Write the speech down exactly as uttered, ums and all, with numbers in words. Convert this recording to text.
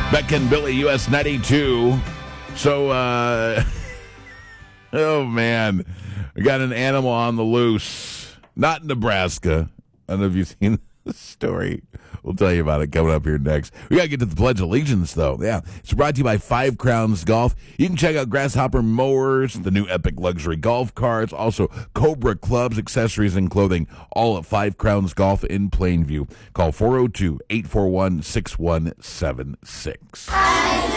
Beck and Billy, U S ninety-two. So, uh, oh man, we got an animal on the loose. Not in Nebraska. I don't know if you've seen this story. We'll tell you about it coming up here next. We got to get to the Pledge of Allegiance, though. Yeah. It's brought to you by Five Crowns Golf. You can check out Grasshopper Mowers, the new Epic Luxury Golf Carts, also Cobra Clubs, accessories, and clothing, all at Five Crowns Golf in Plainview. Call four oh two, eight four one, six one seven six.